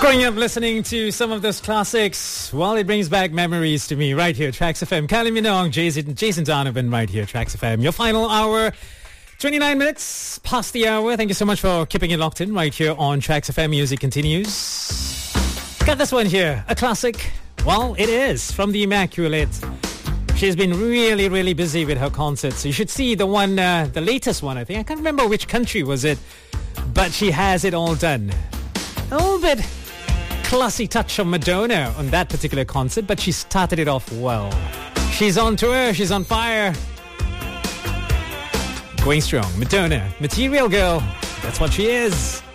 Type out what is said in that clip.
Growing up listening to some of those classics, well, it brings back memories to me right here, Tracks FM. Kylie Minogue, Jason Donovan right here, Tracks FM. Your final hour, 29 minutes past the hour. Thank you so much for keeping it locked in right here on Tracks FM. Music continues. Got this one here, a classic. Well, it is from the Immaculate. She's been really, really busy with her concerts. So you should see the one, the latest one, I think. I can't remember which country was it, but she has it all done. A little bit classy touch of Madonna on that particular concert, but she started it off well. She's on tour, she's on fire. Going strong. Madonna, Material Girl, that's what she is.